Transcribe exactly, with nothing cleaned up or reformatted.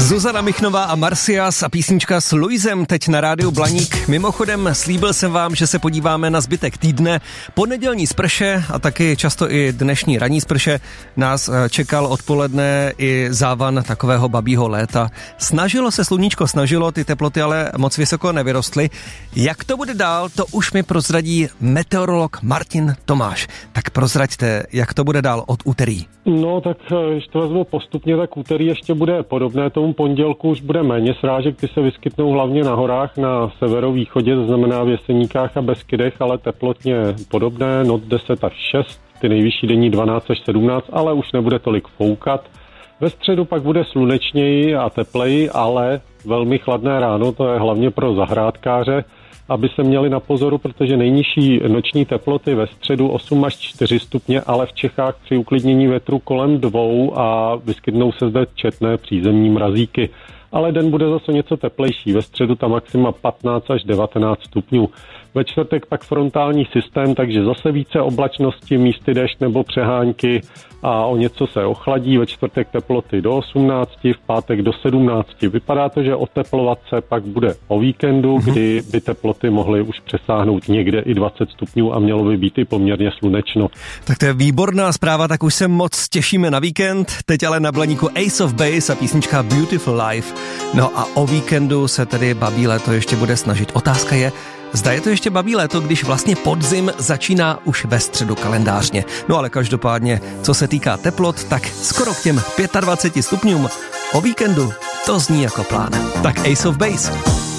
Zuzana Michnová a Marcias a písnička s Luisem teď na rádiu Blaník. Mimochodem slíbil jsem vám, že se podíváme na zbytek týdne. Po nedělní sprše a taky často i dnešní ranní sprše nás čekal odpoledne i závan takového babího léta. Snažilo se sluníčko, snažilo, ty teploty ale moc vysoko nevyrostly. Jak to bude dál, to už mi prozradí meteorolog Martin Tomáš. Tak prozraďte, jak to bude dál od úterý. No tak když to vezmu postupně, tak úterý ještě bude podobné tomu pondělku, už bude méně srážek, ty se vyskytnou hlavně na horách na severovýchodě, to znamená v Jeseníkách a Beskydech, ale teplotně podobné, noc deset až šest, ty nejvyšší denní dvanáct až sedmnáct, ale už nebude tolik foukat. Ve středu pak bude slunečněji a tepleji, ale velmi chladné ráno, to je hlavně pro zahrádkáře, aby se měli na pozoru, protože nejnižší noční teploty ve středu osm až čtyři stupně, ale v Čechách při uklidnění větru kolem dvou a vyskytnou se zde četné přízemní mrazíky. Ale den bude zase něco teplejší, ve středu ta maxima patnáct až devatenáct stupňů. Ve čtvrtek pak frontální systém, takže zase více oblačnosti, místy déšť nebo přehánky a o něco se ochladí. Ve čtvrtek teploty do osmnácti, v pátek do sedmnácti. Vypadá to, že oteplovat se pak bude o víkendu, mm-hmm. kdy by teploty mohly už přesáhnout někde i dvacet stupňů a mělo by být i poměrně slunečno. Tak to je výborná zpráva, tak už se moc těšíme na víkend. Teď ale na Blaníku Ace of Base a písnička Beautiful Life. No a o víkendu se tedy babí léto ještě bude snažit. Otázka je, zda je to ještě babí léto, když vlastně podzim začíná už ve středu kalendářně. No ale každopádně, co se týká teplot, tak skoro k těm dvaceti pěti stupňům o víkendu to zní jako plán. Tak Ace of Base.